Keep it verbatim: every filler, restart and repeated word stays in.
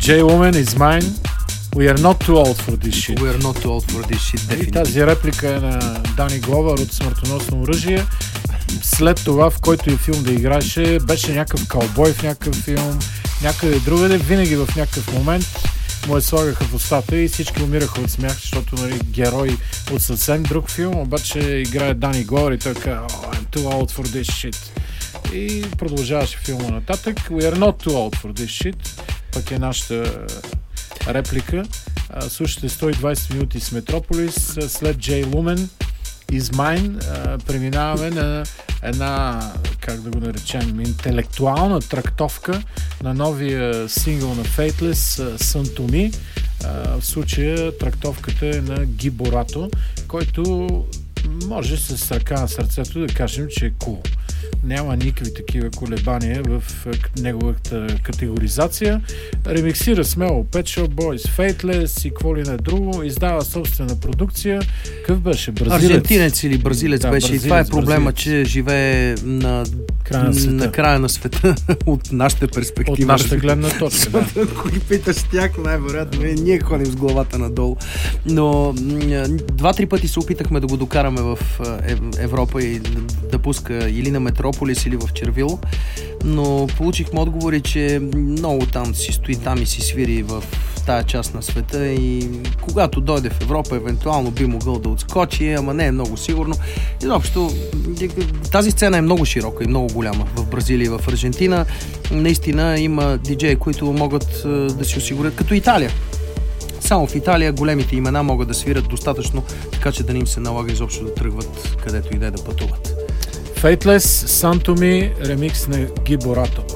Jay Lumen is mine. We are not too old for this shit. We are not too old for this shit, definitely. И тази реплика е на Дани Гловър от Смъртоносно оръжие. След това, в който и филм да играеше, беше някакъв каубой в някакъв филм, някъде другаде, винаги в някакъв момент му е слагаха в устата и всички умираха от смях, защото, нали, герой от съвсем друг филм, обаче играе Дани Гловър и той казва oh, I'm too old for this shit. И продължаваше филма нататък. We are not too old for this shit. Пък е нашата реплика. Слушате сто и двайсет минути с Метрополис. След Jay Lumen is mine преминаваме на една, как да го наречем, интелектуална трактовка на новия сингъл на Faithless, Sun to Me. В случая трактовката е на Ги Борато, който може с ръка на сърцето да кажем, че е cool. Няма никакви такива колебания в неговата категоризация. Ремиксира смело Pet Shop Boys, Faithless и какво ли не друго. Издава собствена продукция. Какъв беше? Бразилец? Аржентинец или бразилец да, беше. Бразилец, и това е проблема, бразилец. Че живее на края на света, на края на света от нашата перспектива. От нашата гледна точка, да. Ако ги питаш тях, най-вероятно ние ходим с главата надолу. Но два-три пъти се опитахме да го докараме в Европа и да пуска или на Метрополис, или в Червило, но получихме отговори, че много там си стои, там и си свири в тая част на света и когато дойде в Европа, евентуално би могъл да отскочи, ама не е много сигурно. Изобщо тази сцена е много широка и много голяма в Бразилия и в Аржентина. Наистина има диджеи, които могат да си осигурят, като Италия. Само в Италия големите имена могат да свират достатъчно, така че да не им се налага изобщо да тръгват където и да пътуват. Faithless, Sun to Me, ремикс на Ги Борато.